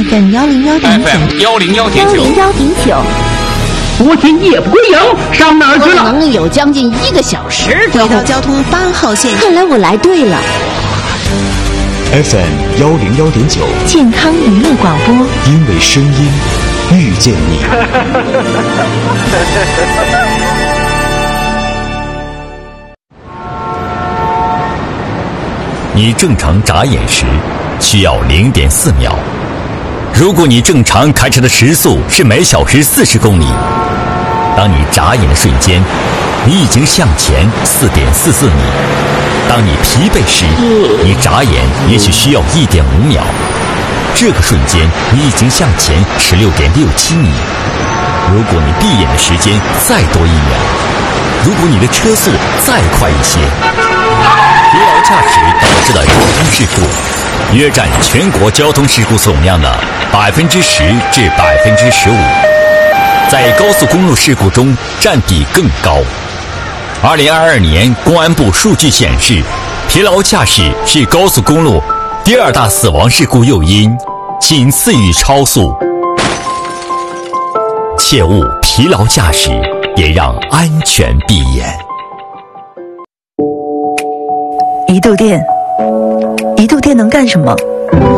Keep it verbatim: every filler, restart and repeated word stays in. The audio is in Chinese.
F M 幺零幺点九 F M 幺零幺点九幺零幺点九。 昨天夜不归营，上哪儿去了？ 能有将近一个小时。 回到交通八号线， 看来我来对了。 F M 幺零幺点九， 健康娱乐广播， 因为声音遇见你。 你正常眨眼时需要零点四秒，如果你正常开车的时速是每小时四十公里，当你眨眼的瞬间，你已经向前四点四四米。当你疲惫时，你眨眼也许需要一点五秒，这个瞬间你已经向前十六点六七米。如果你闭眼的时间再多一秒，如果你的车速再快一些，疲劳驾驶导致的交通事故约占全国交通事故总量的百分之十至百分之十五，在高速公路事故中占比更高。二零二二年公安部数据显示，疲劳驾驶是高速公路第二大死亡事故诱因，仅次于超速。切勿疲劳驾驶，也让安全闭眼。 一度电，一度电能干什么？